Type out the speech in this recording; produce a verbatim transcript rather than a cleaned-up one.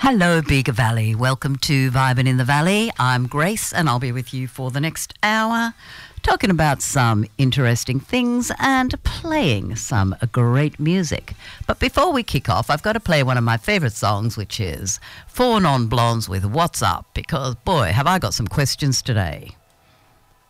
Hello, Bega Valley. Welcome to Vibin' in the Valley. I'm Grace, and I'll be with you for the next hour, talking about some interesting things and playing some great music. But before we kick off, I've got to play one of my favourite songs, which is Four Non Blondes with What's Up, because, boy, have I got some questions today.